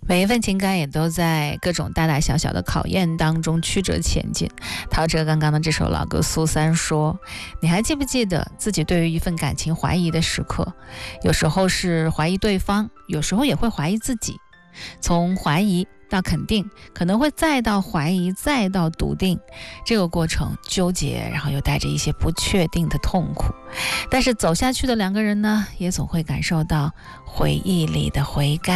每一份情感也都在各种大大小小的考验当中曲折前进。陶喆刚刚的这首老歌苏三说，你还记不记得自己对于一份感情怀疑的时刻？有时候是怀疑对方，有时候也会怀疑自己。从怀疑到肯定，可能会再到怀疑，再到笃定，这个过程纠结，然后又带着一些不确定的痛苦。但是走下去的两个人呢，也总会感受到回忆里的回甘。